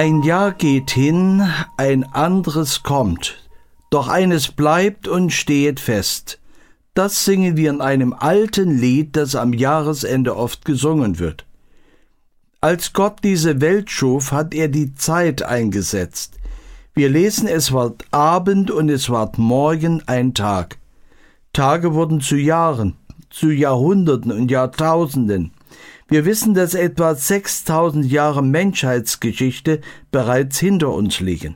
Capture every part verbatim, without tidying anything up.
Ein Jahr geht hin, ein anderes kommt, doch eines bleibt und stehet fest. Das singen wir in einem alten Lied, das am Jahresende oft gesungen wird. Als Gott diese Welt schuf, hat er die Zeit eingesetzt. Wir lesen, es ward Abend und es ward Morgen ein Tag. Tage wurden zu Jahren, zu Jahrhunderten und Jahrtausenden. Wir wissen, dass etwa sechstausend Jahre Menschheitsgeschichte bereits hinter uns liegen.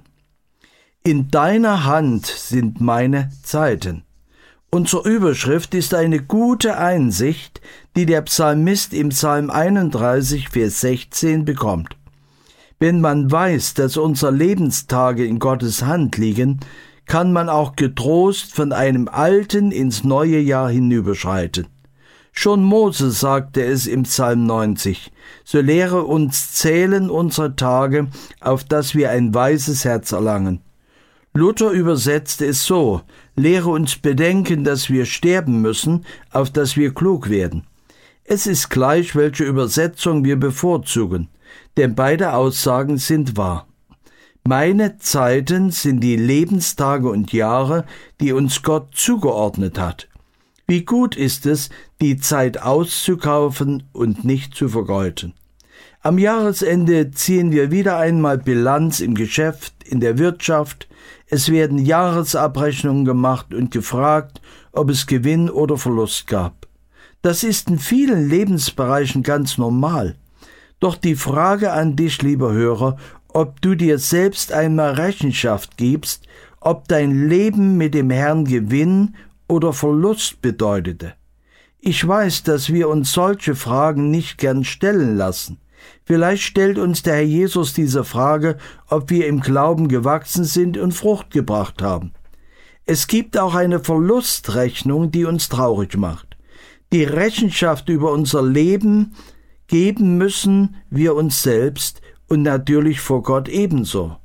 In deiner Hand sind meine Zeiten. Unsere Überschrift ist eine gute Einsicht, die der Psalmist im Psalm einunddreißig, Vers sechzehn bekommt. Wenn man weiß, dass unsere Lebenstage in Gottes Hand liegen, kann man auch getrost von einem alten ins neue Jahr hinüberschreiten. Schon Mose sagte es im Psalm neunzig, so lehre uns zählen unsere Tage, auf dass wir ein weises Herz erlangen. Luther übersetzte es so, lehre uns bedenken, dass wir sterben müssen, auf dass wir klug werden. Es ist gleich, welche Übersetzung wir bevorzugen, denn beide Aussagen sind wahr. Meine Zeiten sind die Lebenstage und Jahre, die uns Gott zugeordnet hat. Wie gut ist es, die Zeit auszukaufen und nicht zu vergeuden. Am Jahresende ziehen wir wieder einmal Bilanz im Geschäft, in der Wirtschaft. Es werden Jahresabrechnungen gemacht und gefragt, ob es Gewinn oder Verlust gab. Das ist in vielen Lebensbereichen ganz normal. Doch die Frage an dich, lieber Hörer, ob du dir selbst einmal Rechenschaft gibst, ob dein Leben mit dem Herrn Gewinn oder Verlust bedeutete. Ich weiß, dass wir uns solche Fragen nicht gern stellen lassen. Vielleicht stellt uns der Herr Jesus diese Frage, ob wir im Glauben gewachsen sind und Frucht gebracht haben. Es gibt auch eine Verlustrechnung, die uns traurig macht. Die Rechenschaft über unser Leben geben müssen wir uns selbst und natürlich vor Gott ebenso.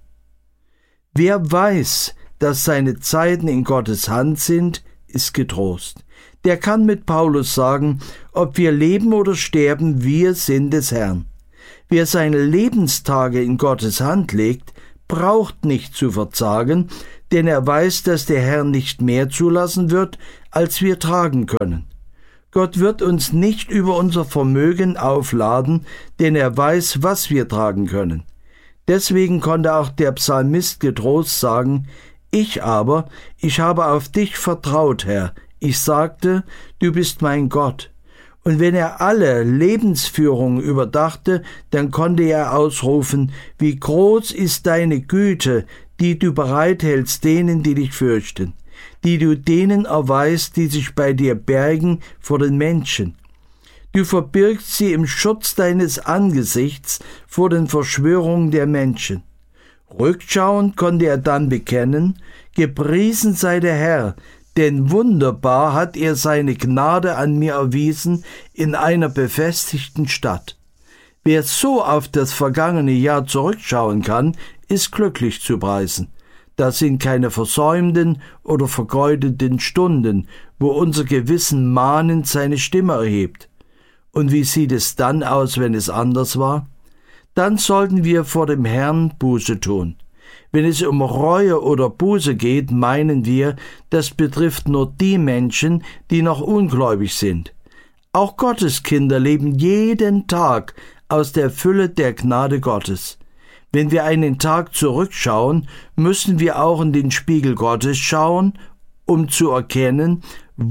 Wer weiß, dass seine Zeiten in Gottes Hand sind, ist getrost. Der kann mit Paulus sagen, ob wir leben oder sterben, wir sind des Herrn. Wer seine Lebenstage in Gottes Hand legt, braucht nicht zu verzagen, denn er weiß, dass der Herr nicht mehr zulassen wird, als wir tragen können. Gott wird uns nicht über unser Vermögen aufladen, denn er weiß, was wir tragen können. Deswegen konnte auch der Psalmist getrost sagen, ich aber, ich habe auf dich vertraut, Herr. Ich sagte, du bist mein Gott. Und wenn er alle Lebensführung überdachte, dann konnte er ausrufen, wie groß ist deine Güte, die du bereithältst denen, die dich fürchten, die du denen erweist, die sich bei dir bergen vor den Menschen. Du verbirgst sie im Schutz deines Angesichts vor den Verschwörungen der Menschen. Rückschauend konnte er dann bekennen, gepriesen sei der Herr, denn wunderbar hat er seine Gnade an mir erwiesen in einer befestigten Stadt. Wer so auf das vergangene Jahr zurückschauen kann, ist glücklich zu preisen. Das sind keine versäumten oder vergeudeten Stunden, wo unser Gewissen mahnend seine Stimme erhebt. Und wie sieht es dann aus, wenn es anders war? Dann sollten wir vor dem Herrn Buße tun. Wenn es um Reue oder Buße geht, meinen wir, das betrifft nur die Menschen, die noch ungläubig sind. Auch Gottes Kinder leben jeden Tag aus der Fülle der Gnade Gottes. Wenn wir einen Tag zurückschauen, müssen wir auch in den Spiegel Gottes schauen, um zu erkennen,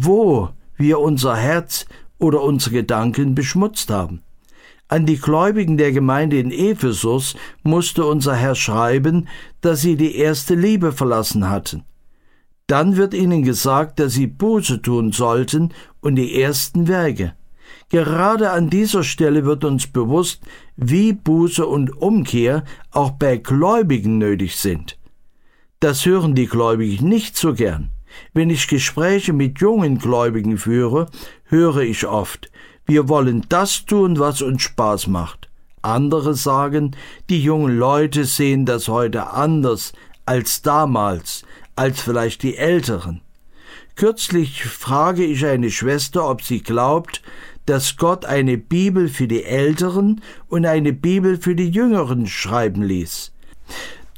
wo wir unser Herz oder unsere Gedanken beschmutzt haben. An die Gläubigen der Gemeinde in Ephesus musste unser Herr schreiben, dass sie die erste Liebe verlassen hatten. Dann wird ihnen gesagt, dass sie Buße tun sollten und die ersten Werke. Gerade an dieser Stelle wird uns bewusst, wie Buße und Umkehr auch bei Gläubigen nötig sind. Das hören die Gläubigen nicht so gern. Wenn ich Gespräche mit jungen Gläubigen führe, höre ich oft, wir wollen das tun, was uns Spaß macht. Andere sagen, die jungen Leute sehen das heute anders als damals, als vielleicht die Älteren. Kürzlich frage ich eine Schwester, ob sie glaubt, dass Gott eine Bibel für die Älteren und eine Bibel für die Jüngeren schreiben ließ.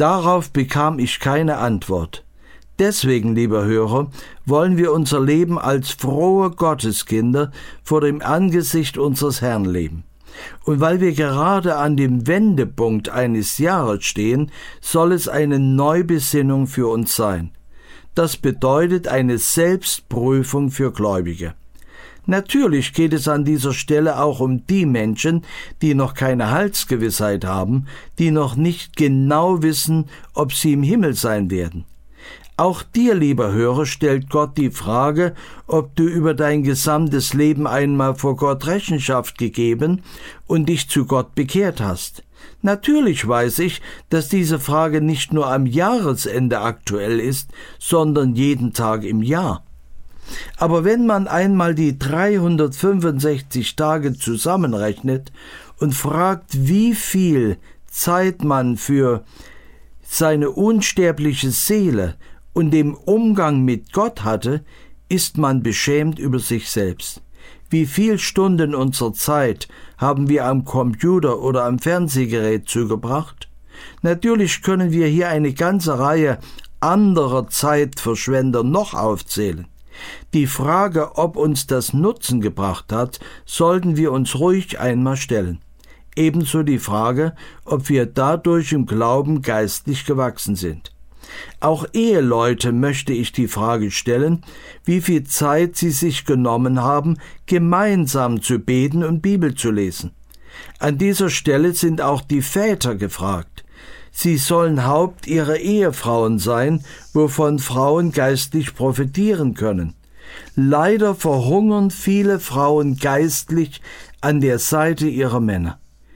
Darauf bekam ich keine Antwort. Deswegen, lieber Hörer, wollen wir unser Leben als frohe Gotteskinder vor dem Angesicht unseres Herrn leben. Und weil wir gerade an dem Wendepunkt eines Jahres stehen, soll es eine Neubesinnung für uns sein. Das bedeutet eine Selbstprüfung für Gläubige. Natürlich geht es an dieser Stelle auch um die Menschen, die noch keine Heilsgewissheit haben, die noch nicht genau wissen, ob sie im Himmel sein werden. Auch dir, lieber Hörer, stellt Gott die Frage, ob du über dein gesamtes Leben einmal vor Gott Rechenschaft gegeben und dich zu Gott bekehrt hast. Natürlich weiß ich, dass diese Frage nicht nur am Jahresende aktuell ist, sondern jeden Tag im Jahr. Aber wenn man einmal die dreihundertfünfundsechzig Tage zusammenrechnet und fragt, wie viel Zeit man für seine unsterbliche Seele und dem Umgang mit Gott hatte, ist man beschämt über sich selbst. Wie viel Stunden unserer Zeit haben wir am Computer oder am Fernsehgerät zugebracht? Natürlich können wir hier eine ganze Reihe anderer Zeitverschwender noch aufzählen. Die Frage, ob uns das Nutzen gebracht hat, sollten wir uns ruhig einmal stellen. Ebenso die Frage, ob wir dadurch im Glauben geistlich gewachsen sind. Auch Eheleute möchte ich die Frage stellen, wie viel Zeit sie sich genommen haben, gemeinsam zu beten und Bibel zu lesen. An dieser Stelle sind auch die Väter gefragt. Sie sollen Haupt ihrer Ehefrauen sein, wovon Frauen geistlich profitieren können. Leider verhungern viele Frauen geistlich an der Seite ihrer Männer.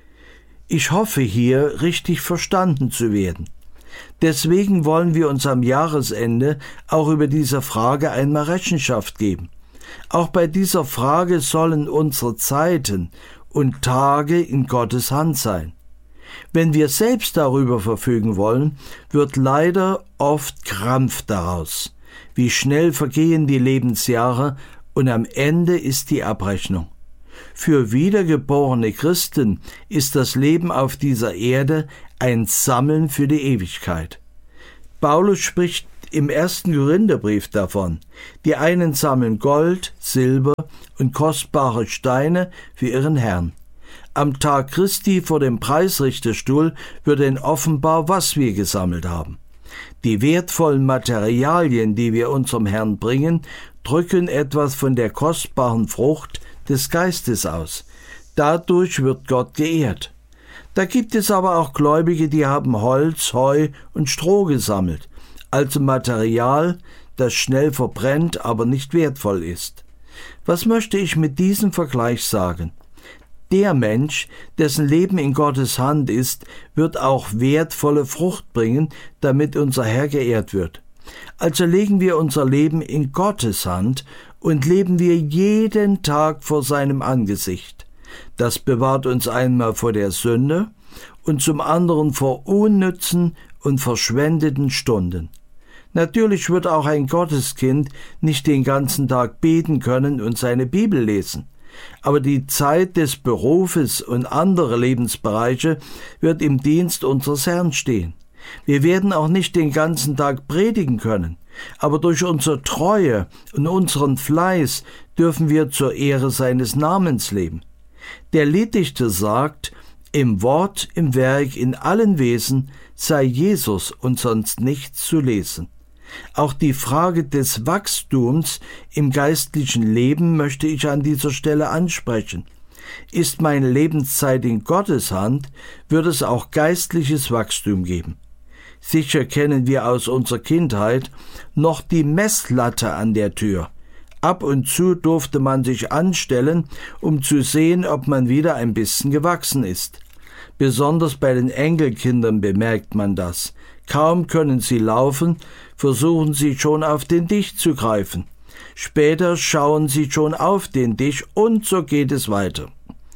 Ich hoffe hier, richtig verstanden zu werden. Deswegen wollen wir uns am Jahresende auch über diese Frage einmal Rechenschaft geben. Auch bei dieser Frage sollen unsere Zeiten und Tage in Gottes Hand sein. Wenn wir selbst darüber verfügen wollen, wird leider oft Krampf daraus. Wie schnell vergehen die Lebensjahre und am Ende ist die Abrechnung. Für wiedergeborene Christen ist das Leben auf dieser Erde ein Sammeln für die Ewigkeit. Paulus spricht im ersten Korintherbrief davon. Die einen sammeln Gold, Silber und kostbare Steine für ihren Herrn. Am Tag Christi vor dem Preisrichterstuhl wird denn offenbar, was wir gesammelt haben. Die wertvollen Materialien, die wir unserem Herrn bringen, drücken etwas von der kostbaren Frucht des Geistes aus. Dadurch wird Gott geehrt. Da gibt es aber auch Gläubige, die haben Holz, Heu und Stroh gesammelt, also Material, das schnell verbrennt, aber nicht wertvoll ist. Was möchte ich mit diesem Vergleich sagen? Der Mensch, dessen Leben in Gottes Hand ist, wird auch wertvolle Frucht bringen, damit unser Herr geehrt wird. Also legen wir unser Leben in Gottes Hand und leben wir jeden Tag vor seinem Angesicht. Das bewahrt uns einmal vor der Sünde und zum anderen vor unnützen und verschwendeten Stunden. Natürlich wird auch ein Gotteskind nicht den ganzen Tag beten können und seine Bibel lesen. Aber die Zeit des Berufes und andere Lebensbereiche wird im Dienst unseres Herrn stehen. Wir werden auch nicht den ganzen Tag predigen können, aber durch unsere Treue und unseren Fleiß dürfen wir zur Ehre seines Namens leben. Der Lieddichter sagt, im Wort, im Werk, in allen Wesen sei Jesus und sonst nichts zu lesen. Auch die Frage des Wachstums im geistlichen Leben möchte ich an dieser Stelle ansprechen. Ist meine Lebenszeit in Gottes Hand, wird es auch geistliches Wachstum geben. Sicher kennen wir aus unserer Kindheit noch die Messlatte an der Tür. Ab und zu durfte man sich anstellen, um zu sehen, ob man wieder ein bisschen gewachsen ist. Besonders bei den Enkelkindern bemerkt man das. Kaum können sie laufen, versuchen sie schon auf den Tisch zu greifen. Später schauen sie schon auf den Tisch und so geht es weiter.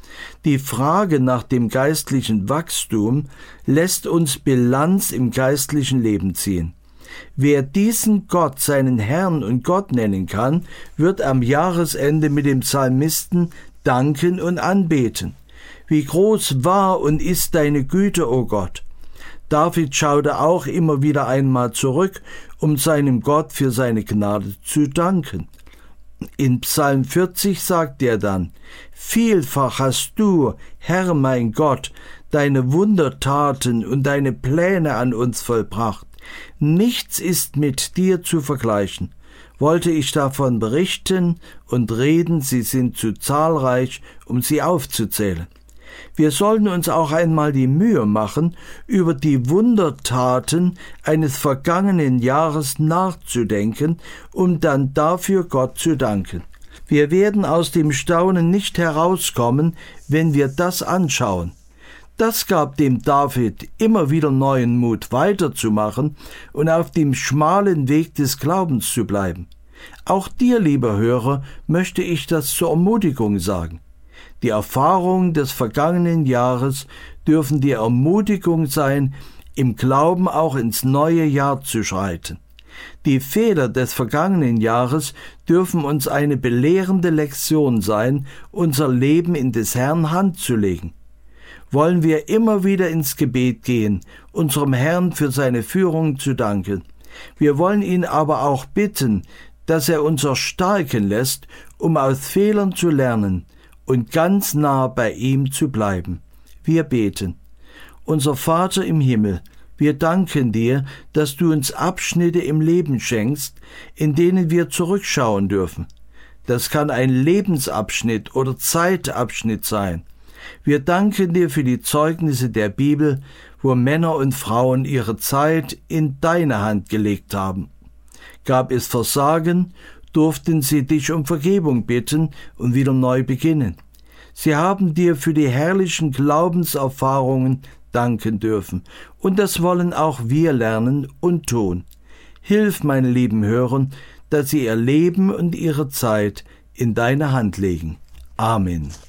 Die Frage nach dem geistlichen Wachstum lässt uns Bilanz im geistlichen Leben ziehen. Wer diesen Gott seinen Herrn und Gott nennen kann, wird am Jahresende mit dem Psalmisten danken und anbeten. Wie groß war und ist deine Güte, o Gott! David schaute auch immer wieder einmal zurück, um seinem Gott für seine Gnade zu danken. In Psalm vierzig sagt er dann: Vielfach hast du, Herr mein Gott, deine Wundertaten und deine Pläne an uns vollbracht. Nichts ist mit dir zu vergleichen. Wollte ich davon berichten und reden, sie sind zu zahlreich, um sie aufzuzählen. Wir sollten uns auch einmal die Mühe machen, über die Wundertaten eines vergangenen Jahres nachzudenken, um dann dafür Gott zu danken. Wir werden aus dem Staunen nicht herauskommen, wenn wir das anschauen. Das gab dem David immer wieder neuen Mut, weiterzumachen und auf dem schmalen Weg des Glaubens zu bleiben. Auch dir, lieber Hörer, möchte ich das zur Ermutigung sagen. Die Erfahrungen des vergangenen Jahres dürfen die Ermutigung sein, im Glauben auch ins neue Jahr zu schreiten. Die Fehler des vergangenen Jahres dürfen uns eine belehrende Lektion sein, unser Leben in des Herrn Hand zu legen. Wollen wir immer wieder ins Gebet gehen, unserem Herrn für seine Führung zu danken. Wir wollen ihn aber auch bitten, dass er uns erstarken lässt, um aus Fehlern zu lernen und ganz nah bei ihm zu bleiben. Wir beten. Unser Vater im Himmel, wir danken dir, dass du uns Abschnitte im Leben schenkst, in denen wir zurückschauen dürfen. Das kann ein Lebensabschnitt oder Zeitabschnitt sein. Wir danken dir für die Zeugnisse der Bibel, wo Männer und Frauen ihre Zeit in deine Hand gelegt haben. Gab es Versagen, durften sie dich um Vergebung bitten und wieder neu beginnen. Sie haben dir für die herrlichen Glaubenserfahrungen danken dürfen, und das wollen auch wir lernen und tun. Hilf, meine lieben Hörer, dass sie ihr Leben und ihre Zeit in deine Hand legen. Amen.